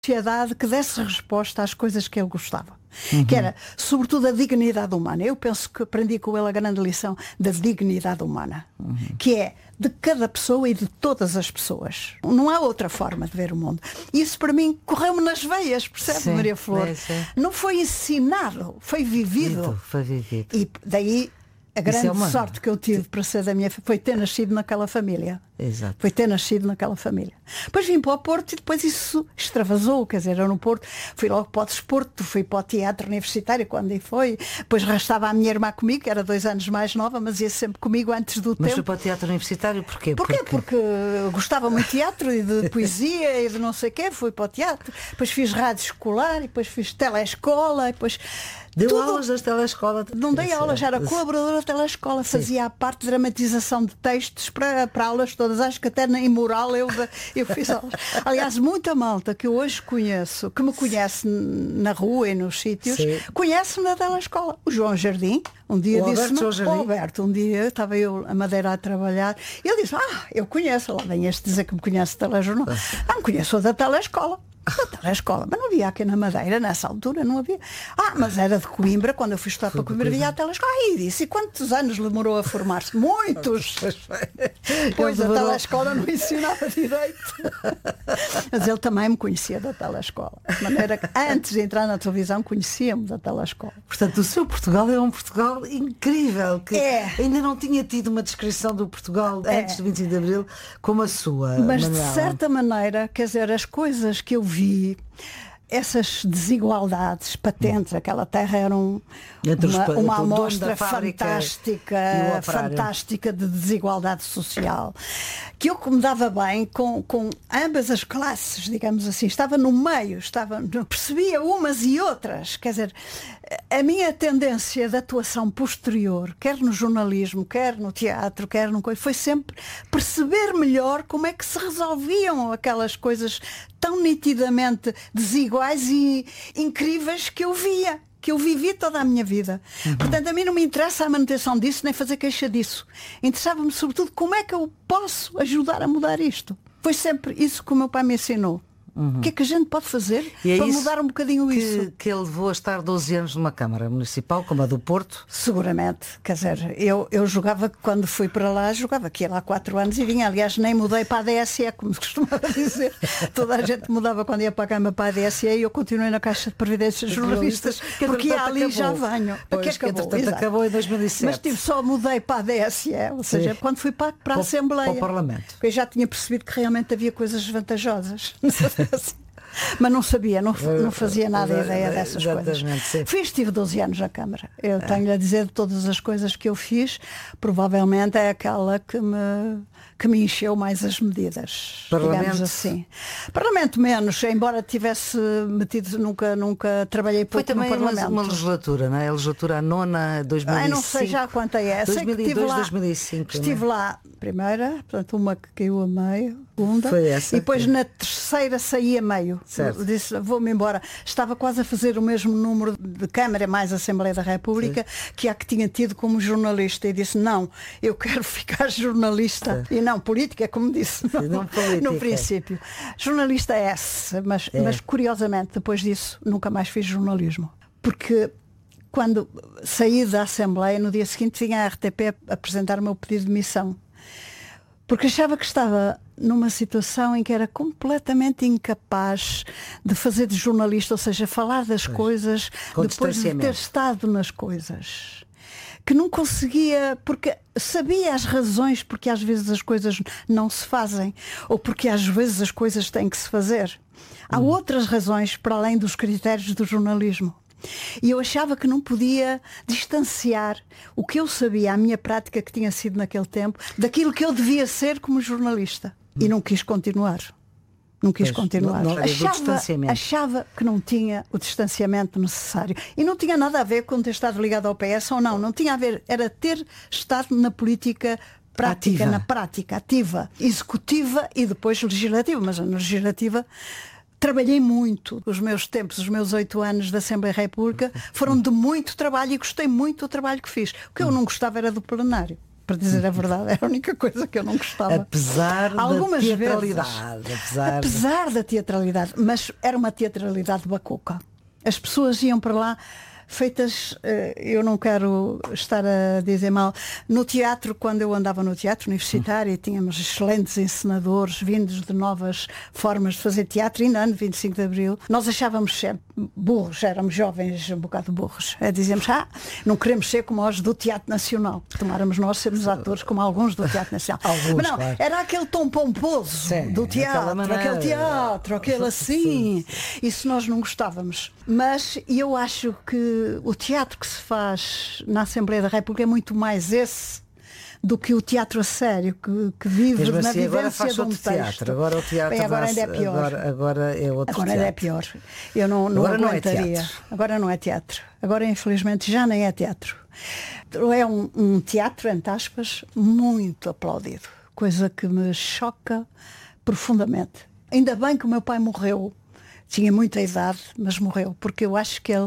sociedade que desse resposta às coisas que ele gostava. Que era, sobretudo, a dignidade humana. Eu penso que aprendi com ele a grande lição da dignidade humana, que é de cada pessoa e de todas as pessoas. Não há outra forma de ver o mundo. Isso para mim correu-me nas veias, percebe, Sim, Maria Flor? sim. Não foi ensinado, foi vivido. Foi vivido. E daí a grande é uma- sorte que eu tive para ser da minha foi ter nascido naquela família. Exato. Foi ter nascido naquela família. Depois vim para o Porto e depois isso extravasou, quer dizer, eu no Porto fui logo para o desporto, fui para o teatro universitário quando foi, depois restava a minha irmã comigo, que era 2 anos mais nova, mas ia sempre comigo antes do Mas foi tempo. para o teatro universitário porquê? Porque eu gostava muito de teatro e de poesia e de não sei o quê, fui para o teatro, depois fiz rádio escolar, e depois fiz telescola, e depois Deu tudo. aulas da telescola? Não dei aulas, já era colaboradora da telescola, fazia a parte de dramatização de textos para aulas todas, acho que até na imoral eu fiz aulas. Aliás, muita malta que eu hoje conheço, que me conhece na rua e nos sítios, Sim. conhece-me da telescola. O João Jardim, um dia O disse, Alberto João Jardim? Alberto, um dia estava eu a Madeira a trabalhar, e ele disse, eu conheço, lá vem este dizer que me conhece da telejornal. Não conheço a da telescola. Da telescola, mas não havia aqui na Madeira nessa altura, não havia. Mas era de Coimbra, quando eu fui estudar para Coimbra havia a telescola. E disse, e quantos anos demorou a formar-se? Muitos! Pois a telescola não ensinava direito. Mas ele também me conhecia da telescola. De maneira que antes de entrar na televisão conhecia-me da telescola. Portanto, o seu Portugal é um Portugal incrível, que ainda não tinha tido uma descrição do Portugal antes do 25 de Abril como a sua. Mas Manuela. de certa maneira, quer dizer, as coisas que eu vi, essas desigualdades patentes, aquela terra era uma amostra fantástica de desigualdade social, que eu me dava bem com ambas as classes, digamos assim, estava no meio, percebia umas e outras, quer dizer, a minha tendência de atuação posterior, quer no jornalismo, quer no teatro, quer no coisa, foi sempre perceber melhor como é que se resolviam aquelas coisas tão nitidamente desiguais e incríveis que eu via, que eu vivi toda a minha vida. Portanto, a mim não me interessa a manutenção disso, nem fazer queixa disso. Interessava-me sobretudo como é que eu posso ajudar a mudar isto. Foi sempre isso que o meu pai me ensinou. O que é que a gente pode fazer para mudar um bocadinho isso? Que ele levou a estar 12 anos numa Câmara Municipal, como a do Porto? Seguramente, quer dizer, eu jogava, quando fui para lá, jogava aqui há 4 anos e vinha, aliás, nem mudei para a DSE, como se costumava dizer. Toda a gente mudava quando ia para a Câmara para a DSE e eu continuei na Caixa de Previdência de Jornalistas, porque ali já venho. Acabou em 2007. Mas só mudei para a DSE, ou seja, quando fui para a Assembleia. Para o Parlamento. Eu já tinha percebido que realmente havia coisas vantajosas. Mas não sabia, não fazia nada ideia dessas coisas. Tive 12 anos na Câmara. Eu tenho-lhe a dizer de todas as coisas que eu fiz, provavelmente é aquela que me encheu mais as medidas. Parlamento? Digamos assim. Parlamento menos, embora tivesse metido, nunca trabalhei pouco no Parlamento. Foi também uma legislatura, não é? A legislatura a nona, 2005. Não sei já quanto é. 2002, 2005. Estive lá, primeira, portanto uma que caiu a meio, segunda. Foi essa. E depois na terceira saí a meio. Certo. Disse, vou-me embora. Estava quase a fazer o mesmo número de Câmara mais Assembleia da República que a que tinha tido como jornalista. E disse, não, eu quero ficar jornalista. E não política, como disse no princípio. Jornalista é esse, mas curiosamente depois disso nunca mais fiz jornalismo. Porque quando saí da Assembleia, no dia seguinte vinha a RTP apresentar o meu pedido de demissão. Porque achava que estava numa situação em que era completamente incapaz de fazer de jornalista, ou seja, falar das coisas depois de ter estado nas coisas. Que não conseguia, porque sabia as razões porque às vezes as coisas não se fazem, ou porque às vezes as coisas têm que se fazer. Há outras razões para além dos critérios do jornalismo. E eu achava que não podia distanciar o que eu sabia, a minha prática que tinha sido naquele tempo, daquilo que eu devia ser como jornalista. E não quis continuar. Não quis continuar. Achava que não tinha o distanciamento necessário. E não tinha nada a ver com ter estado ligado ao PS ou não. Não tinha a ver. Era ter estado na política prática, na prática, ativa, executiva e depois legislativa. Mas na legislativa trabalhei muito. Os meus tempos, os meus 8 anos da Assembleia da República foram de muito trabalho e gostei muito do trabalho que fiz. O que eu não gostava era do plenário. para dizer a verdade, era a única coisa que eu não gostava. Apesar Algumas da teatralidade. Vezes, apesar da teatralidade, mas era uma teatralidade bacoca. As pessoas iam para lá feitas, eu não quero estar a dizer mal, no teatro, quando eu andava no teatro universitário, tínhamos excelentes encenadores vindos de novas formas de fazer teatro, ainda ano 25 de Abril, nós achávamos sempre burros, éramos jovens um bocado burros, dizíamos, não queremos ser como os do Teatro Nacional, tomáramos nós sermos atores como alguns do Teatro Nacional. Mas não, claro. Era aquele tom pomposo do teatro, aquele teatro, aquele assim, isso nós não gostávamos. Mas eu acho que o teatro que se faz na Assembleia da República é muito mais esse do que o teatro a sério, que vive mesmo na assim, vivência de um texto. Teatro. Agora o teatro bem, agora ainda é pior. Agora é outro agora teatro. É pior. Eu não aguentaria. Agora não é teatro. Agora, infelizmente, já nem é teatro. É um teatro, entre aspas, muito aplaudido. Coisa que me choca profundamente. Ainda bem que o meu pai morreu. Tinha muita idade, mas morreu, porque eu acho que ele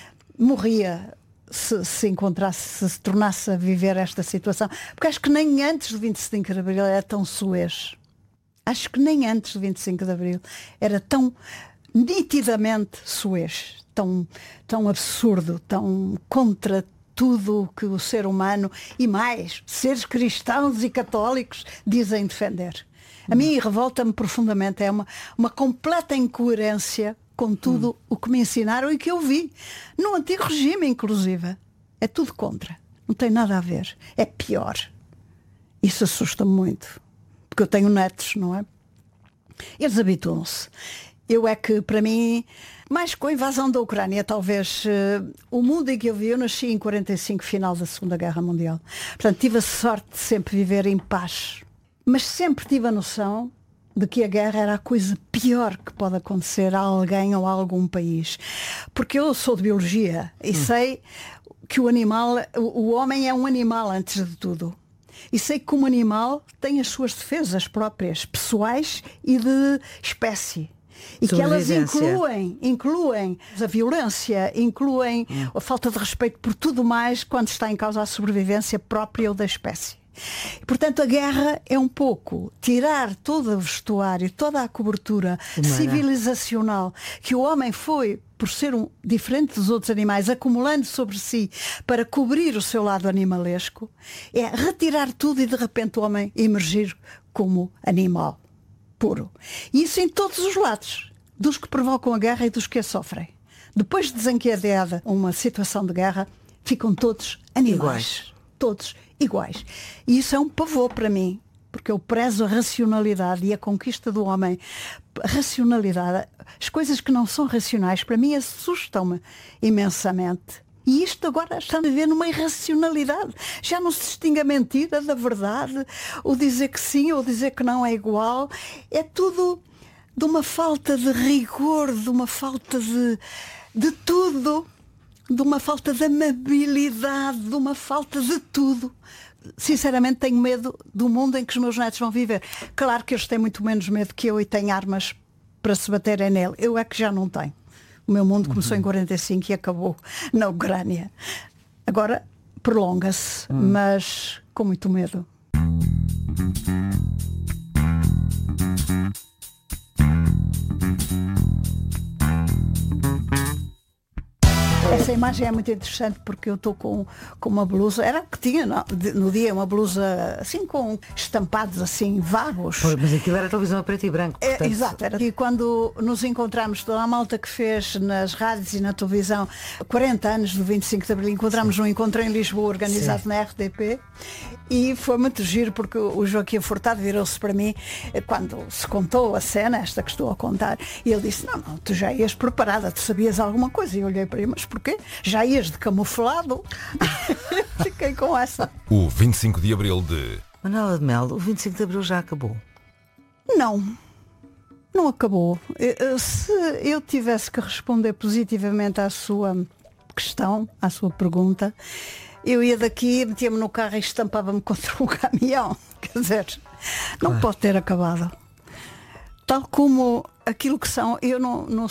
morria se encontrasse, se tornasse a viver esta situação. Porque acho que nem antes do 25 de Abril era tão suez. Acho que nem antes do 25 de Abril era tão nitidamente suez, tão absurdo, tão contra tudo o que o ser humano e mais, seres cristãos e católicos dizem defender. A mim revolta-me profundamente, é uma completa incoerência com tudo o que me ensinaram e que eu vi. No antigo regime, inclusive. É tudo contra. Não tem nada a ver. É pior. Isso assusta-me muito. Porque eu tenho netos, não é? Eles habituam-se. Eu é que, para mim, mais com a invasão da Ucrânia, talvez, o mundo em que eu vi, eu nasci em 45, final da Segunda Guerra Mundial. Portanto, tive a sorte de sempre viver em paz. Mas sempre tive a noção de que a guerra era a coisa pior que pode acontecer a alguém ou a algum país. Porque eu sou de biologia e sei que o homem é um animal antes de tudo. E sei que como animal tem as suas defesas próprias, pessoais e de espécie. E que elas incluem a violência, incluem a falta de respeito por tudo mais quando está em causa a sobrevivência própria ou da espécie. Portanto, a guerra é um pouco tirar todo o vestuário, toda a cobertura civilizacional que o homem foi, por ser diferente dos outros animais, acumulando sobre si para cobrir o seu lado animalesco, é retirar tudo e de repente o homem emergir como animal puro. E isso em todos os lados, dos que provocam a guerra e dos que a sofrem. Depois de desencadeada uma situação de guerra, ficam todos animais. Iguais. Todos iguais. E isso é um pavor para mim, porque eu prezo a racionalidade e a conquista do homem. A racionalidade, as coisas que não são racionais, para mim assustam-me imensamente. E isto agora está a viver numa irracionalidade. Já não se distingue a mentira da verdade, o dizer que sim ou dizer que não é igual. É tudo de uma falta de rigor, de uma falta de tudo. De uma falta de amabilidade, de uma falta de tudo. Sinceramente tenho medo do mundo em que os meus netos vão viver. Claro que eles têm muito menos medo que eu e têm armas para se baterem nele. Eu é que já não tenho. O meu mundo começou em 45 e acabou na Ucrânia. Agora prolonga-se, mas com muito medo. Essa imagem é muito interessante porque eu estou com uma blusa, era o que tinha no dia, uma blusa assim com estampados assim vagos. Pois, mas aquilo era televisão a preto e branco. Portanto... Exato, era. E quando nos encontramos, toda a malta que fez nas rádios e na televisão 40 anos do 25 de Abril, encontramos um encontro em Lisboa organizado na RTP e foi muito giro porque o Joaquim Furtado virou-se para mim quando se contou a cena, esta que estou a contar, e ele disse, não, tu já ias preparada, tu sabias alguma coisa. E eu olhei para ele, mas porquê? Já ias de camuflado? Fiquei com essa. O 25 de Abril de... Manuela de Melo, o 25 de Abril já acabou? Não acabou. Se eu tivesse que responder positivamente à sua questão, à sua pergunta, eu ia daqui, metia-me no carro e estampava-me contra um caminhão. Quer dizer, não pode ter acabado. Tal como aquilo que são, eu não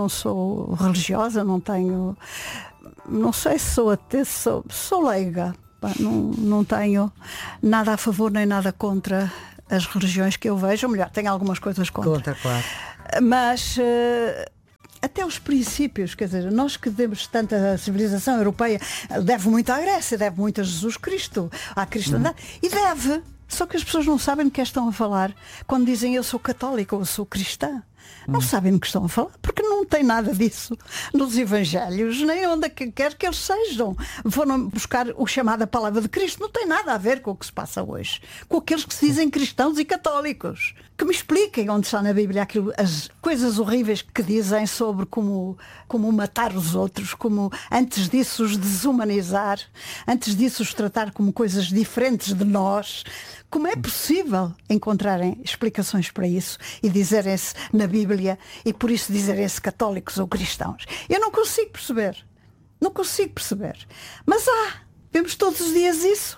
sou religiosa, não sei se sou até, sou leiga. Não tenho nada a favor nem nada contra as religiões que eu vejo, ou melhor, tenho algumas coisas contra. Claro. Mas até os princípios, quer dizer, nós que demos tanta civilização europeia, deve muito à Grécia, deve muito a Jesus Cristo, à cristandade, e deve. Só que as pessoas não sabem do que estão a falar quando dizem eu sou católica ou eu sou cristã. Não sabem do que estão a falar, porque não tem nada disso nos Evangelhos, nem onde quer que eles sejam. Foram buscar o chamado a palavra de Cristo. Não tem nada a ver com o que se passa hoje. Com aqueles que se dizem cristãos e católicos. Que me expliquem onde está na Bíblia aquilo, as coisas horríveis que dizem sobre como matar os outros, como antes disso os desumanizar, antes disso os tratar como coisas diferentes de nós. Como é possível encontrarem explicações para isso e dizerem-se na Bíblia e por isso dizerem-se católicos ou cristãos? Eu não consigo perceber. Não consigo perceber. Mas vemos todos os dias isso.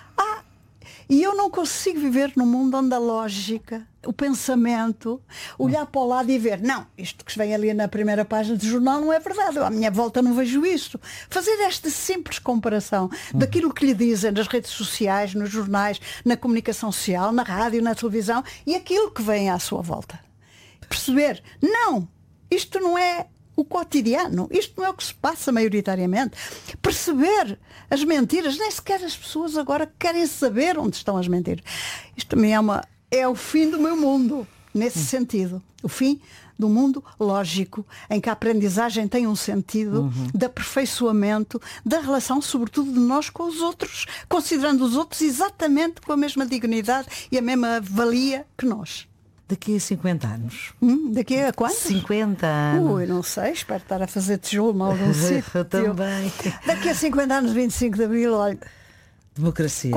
E eu não consigo viver num mundo onde a lógica, o pensamento, olhar para o lado e ver, não, isto que vem ali na primeira página do jornal não é verdade, eu à minha volta não vejo isto. Fazer esta simples comparação daquilo que lhe dizem nas redes sociais, nos jornais, na comunicação social, na rádio, na televisão e aquilo que vem à sua volta. Perceber, não, isto não é o cotidiano, isto não é o que se passa maioritariamente. Perceber as mentiras, nem sequer as pessoas agora querem saber onde estão as mentiras. Isto também é o fim do meu mundo, nesse sentido. O fim do mundo lógico, em que a aprendizagem tem um sentido de aperfeiçoamento da relação, sobretudo de nós com os outros, considerando os outros exatamente com a mesma dignidade e a mesma valia que nós. Daqui a 50 anos. Daqui a quantos? 50 anos. Não sei, espero estar a fazer tijolo em algum sítio. Eu também. Daqui a 50 anos, 25 de Abril, olha. Democracia.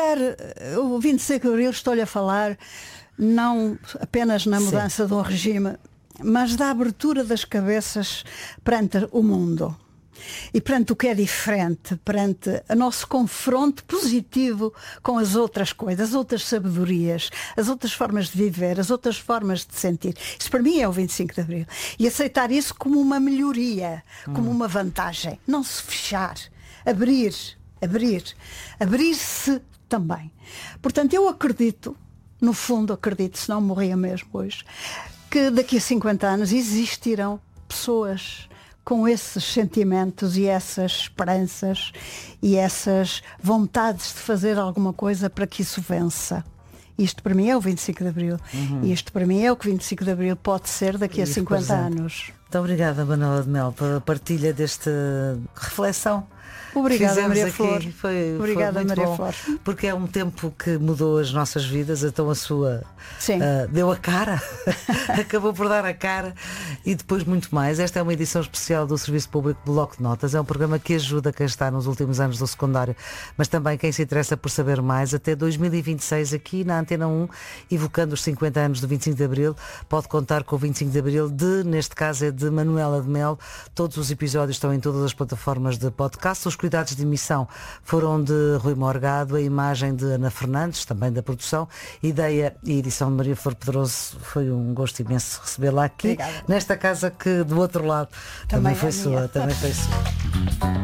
O 25 de Abril estou-lhe a falar não apenas na mudança de um regime, mas da abertura das cabeças perante o mundo. E perante o que é diferente, perante o nosso confronto positivo com as outras coisas, as outras sabedorias, as outras formas de viver, as outras formas de sentir. Isso para mim é o 25 de Abril. E aceitar isso como uma melhoria, como uma vantagem. Não se fechar. Abrir-se também. Portanto, eu acredito, no fundo acredito, senão morria mesmo hoje, que daqui a 50 anos existirão pessoas com esses sentimentos e essas esperanças e essas vontades de fazer alguma coisa para que isso vença. Isto para mim é o 25 de Abril. E isto para mim é o que 25 de Abril pode ser daqui a 50 anos. Muito obrigada, Manuela de Mel, pela partilha desta reflexão. Obrigada, Maria Flor. Obrigada, foi Maria Flor. Porque é um tempo que mudou as nossas vidas, então a sua deu a cara, acabou por dar a cara e depois muito mais. Esta é uma edição especial do Serviço Público Bloco de Notas. É um programa que ajuda quem está nos últimos anos do secundário, mas também quem se interessa por saber mais. Até 2026 aqui na Antena 1, evocando os 50 anos do 25 de Abril, pode contar com o 25 de Abril neste caso é de Manuela de Mel. Todos os episódios estão em todas as plataformas de podcast. Os cuidados de emissão foram de Rui Morgado, a imagem de Ana Fernandes, também da produção, ideia e edição de Maria Flor Pedroso. Foi um gosto imenso recebê-la aqui. Obrigada. Nesta casa que do outro lado também foi sua.